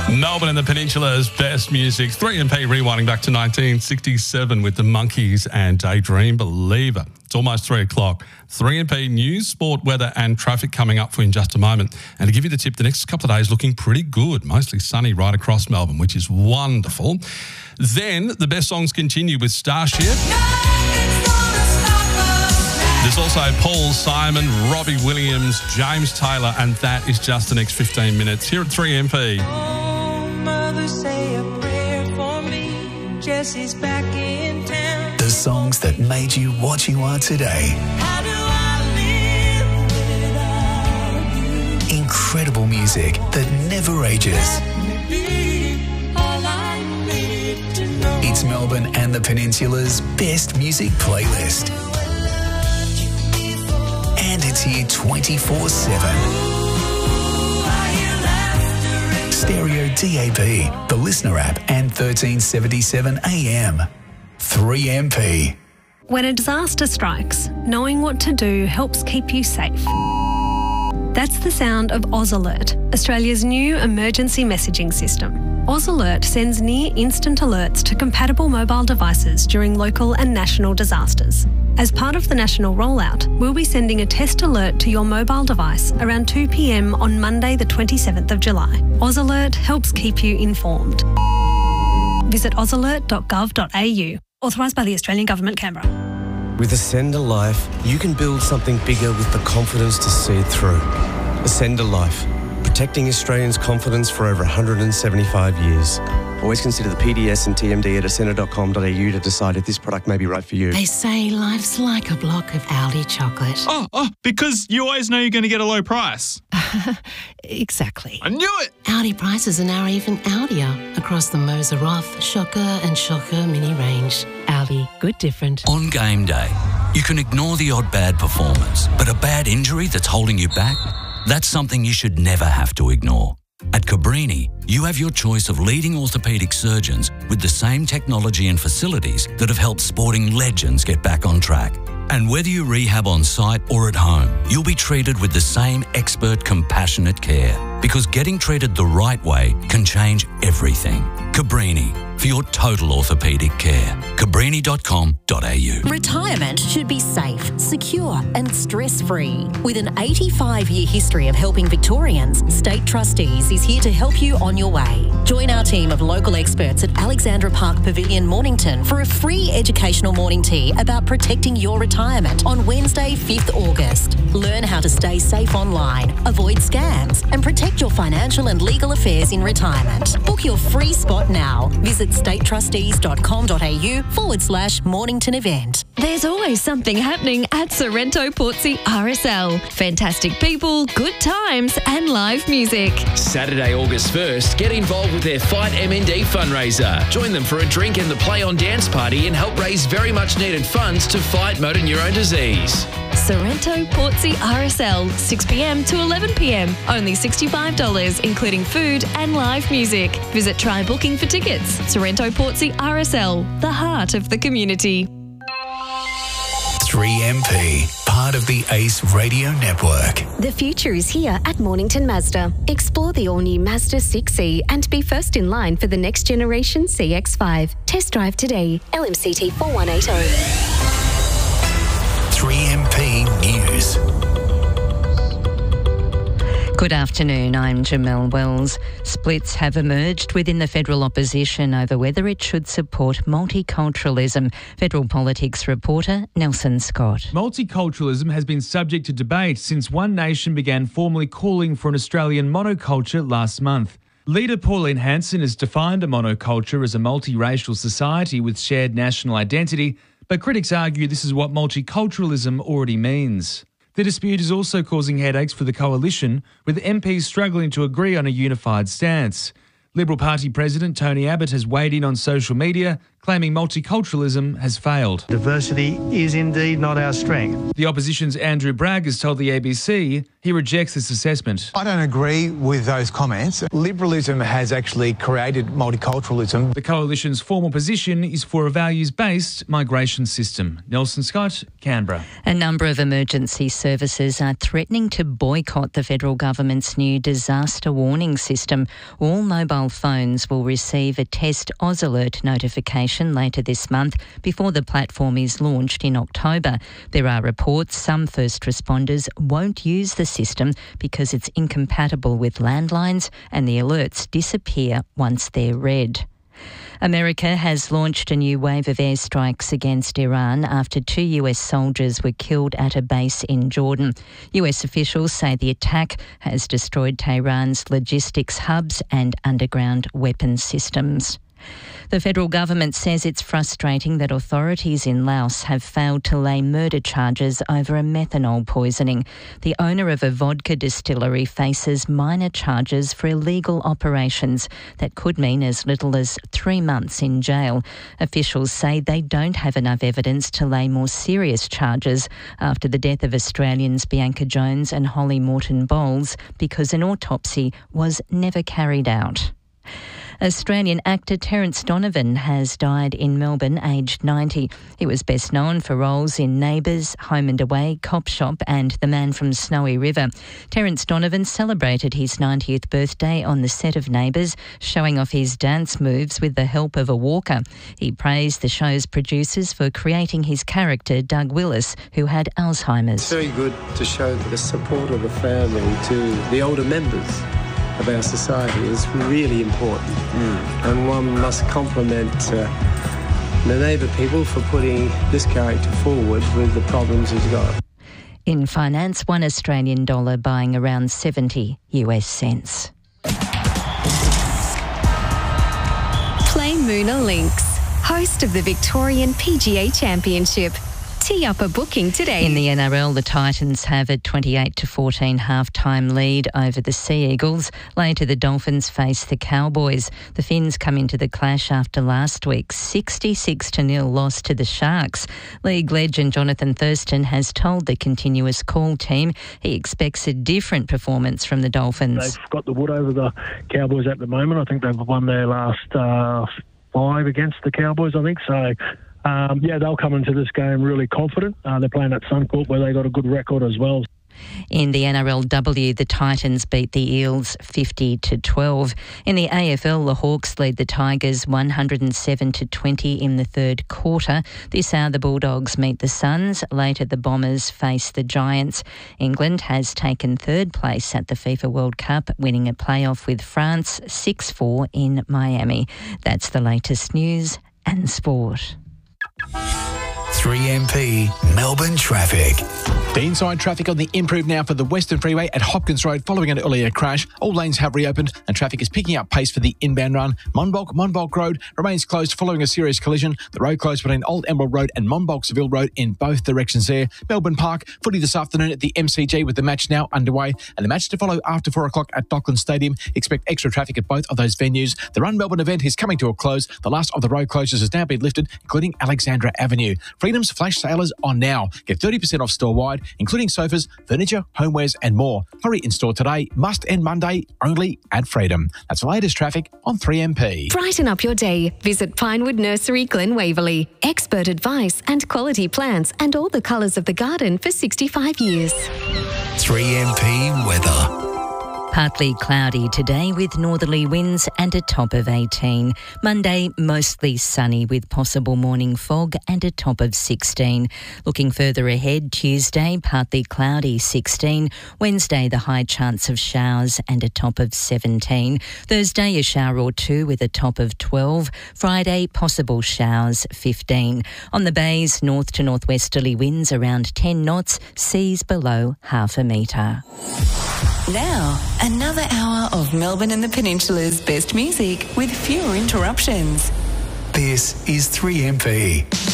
Melbourne and the Peninsula's best music. 3MP rewinding back to 1967 with the Monkees and Daydream Believer. It's almost 3 o'clock. 3MP news, sport, weather and traffic coming up for you in just a moment. And to give you the tip, the next couple of days looking pretty good. Mostly sunny right across Melbourne, which is wonderful. Then the best songs continue with Starship. There's also Paul Simon, Robbie Williams, James Taylor, and that is just the next 15 minutes here at 3MP. Oh, mother, say a prayer for me. Jesse's back in town. The songs that made you what you are today. How do I live without you? Incredible music that never ages. All I need to know. It's Melbourne and the Peninsula's best music playlist. And it's here 24/7. Stereo DAB, the Listener app, and 1377 AM. 3MP. When a disaster strikes, knowing what to do helps keep you safe. That's the sound of Oz Alert, Australia's new emergency messaging system. Oz Alert sends near-instant alerts to compatible mobile devices during local and national disasters. As part of the national rollout, we'll be sending a test alert to your mobile device around 2 p.m. on Monday the 27th of July. Oz Alert helps keep you informed. Visit ozalert.gov.au. Authorised by the Australian Government, Canberra. With Ascender Life, you can build something bigger with the confidence to see it through. Ascender Life, protecting Australians' confidence for over 175 years. Always consider the PDS and TMD at ascender.com.au to decide if this product may be right for you. They say life's like a block of Aldi chocolate. Oh, because you always know you're going to get a low price. Exactly. I knew it! Aldi prices are now even Aldier across the Moser Roth, Shocker and Shocker mini range. Aldi, good different. On game day, you can ignore the odd bad performance, but a bad injury that's holding you back? That's something you should never have to ignore. At Cabrini, you have your choice of leading orthopaedic surgeons with the same technology and facilities that have helped sporting legends get back on track. And whether you rehab on site or at home, you'll be treated with the same expert, compassionate care. Because getting treated the right way can change everything. Cabrini, for your total orthopaedic care. Cabrini.com.au. Retirement should be safe, secure and stress-free. With an 85-year history of helping Victorians, State Trustees is here to help you on your way. Join our team of local experts at Alexandra Park Pavilion, Mornington for a free educational morning tea about protecting your retirement on Wednesday, 5th August. Learn how to stay safe online, avoid scams and protect your financial and legal affairs in retirement. Book your free spot now. Visit statetrustees.com.au/Mornington event. There's always something happening at Sorrento Portsea RSL. Fantastic people, good times and live music. Saturday, August 1st, get involved with their Fight MND fundraiser. Join them for a drink and the Play On Dance party and help raise very much needed funds to fight motor neurone disease. Sorrento Portsea RSL, 6 p.m. to 11 p.m. Only $65, including food and live music. Visit Try Booking for tickets. Sorrento Portsea RSL, the heart of the community. 3MP, part of the ACE Radio Network. The future is here at Mornington Mazda. Explore the all-new Mazda 6e and be first in line for the next generation CX-5. Test drive today. LMCT 4180. 3MP News. Good afternoon, I'm Jamelle Wells. Splits have emerged within the federal opposition over whether it should support multiculturalism. Federal politics reporter Nelson Scott. Multiculturalism has been subject to debate since One Nation began formally calling for an Australian monoculture last month. Leader Pauline Hanson has defined a monoculture as a multiracial society with shared national identity, but critics argue this is what multiculturalism already means. The dispute is also causing headaches for the coalition, with MPs struggling to agree on a unified stance. Liberal Party President Tony Abbott has weighed in on social media, claiming multiculturalism has failed. Diversity is indeed not our strength. The opposition's Andrew Bragg has told the ABC he rejects this assessment. I don't agree with those comments. Liberalism has actually created multiculturalism. The coalition's formal position is for a values-based migration system. Nelson Scott, Canberra. A number of emergency services are threatening to boycott the federal government's new disaster warning system. All mobile phones will receive a test AusAlert notification later this month before the platform is launched in October. There are reports some first responders won't use the system because it's incompatible with landlines and the alerts disappear once they're read. America has launched a new wave of airstrikes against Iran after 2 US soldiers were killed at a base in Jordan. US officials say the attack has destroyed Tehran's logistics hubs and underground weapons systems. The federal government says it's frustrating that authorities in Laos have failed to lay murder charges over a methanol poisoning. The owner of a vodka distillery faces minor charges for illegal operations that could mean as little as 3 months in jail. Officials say they don't have enough evidence to lay more serious charges after the death of Australians Bianca Jones and Holly Morton Bowles because an autopsy was never carried out. Australian actor Terence Donovan has died in Melbourne, aged 90. He was best known for roles in Neighbours, Home and Away, Cop Shop and The Man from Snowy River. Terence Donovan celebrated his 90th birthday on the set of Neighbours, showing off his dance moves with the help of a walker. He praised the show's producers for creating his character, Doug Willis, who had Alzheimer's. It's very good to show the support of the family to the older members of our society is really important. And one must compliment the Neighbour people for putting this character forward with the problems he's got. In finance, $1 Australian dollar buying around 70 US cents. Play Moona Links, host of the Victorian PGA Championship. Tee up a booking today. In the NRL, the Titans have a 28-14 half-time lead over the Sea Eagles. Later, the Dolphins face the Cowboys. The Finns come into the clash after last week's 66-0 loss to the Sharks. League legend Jonathan Thurston has told the Continuous Call team he expects a different performance from the Dolphins. They've got the wood over the Cowboys at the moment. I think they've won their last 5 against the Cowboys, I think. So, they'll come into this game really confident. They're playing at Suncorp where they got a good record as well. In the NRLW, the Titans beat the Eels 50-12. In the AFL, the Hawks lead the Tigers 107-20 in the third quarter. This hour, the Bulldogs meet the Suns. Later, the Bombers face the Giants. England has taken third place at the FIFA World Cup, winning a playoff with France 6-4 in Miami. That's the latest news and sport. 3MP Melbourne traffic. Deanside traffic on the improve now for the Western Freeway at Hopkins Road following an earlier crash. All lanes have reopened and traffic is picking up pace for the inbound run. Monbulk Road remains closed following a serious collision. The road closed between Old Emerald Road and Monbulk Seville Road in both directions there. Melbourne Park, footy this afternoon at the MCG with the match now underway and the match to follow after 4 o'clock at Docklands Stadium. Expect extra traffic at both of those venues. The Run Melbourne event is coming to a close. The last of the road closures has now been lifted, including Alexandra Avenue. Freedom's flash sale is on now. Get 30% off store-wide, including sofas, furniture, homewares and more. Hurry in store today. Must end Monday only at Freedom. That's the latest traffic on 3MP. Brighten up your day. Visit Pinewood Nursery, Glen Waverley. Expert advice and quality plants and all the colours of the garden for 65 years. 3MP weather. Partly cloudy today with northerly winds and a top of 18. Monday, mostly sunny with possible morning fog and a top of 16. Looking further ahead, Tuesday, partly cloudy, 16. Wednesday, the high chance of showers and a top of 17. Thursday, a shower or two with a top of 12. Friday, possible showers, 15. On the bays, north to northwesterly winds around 10 knots, seas below half a metre. Now, another hour of Melbourne and the Peninsula's best music with fewer interruptions. This is 3MP.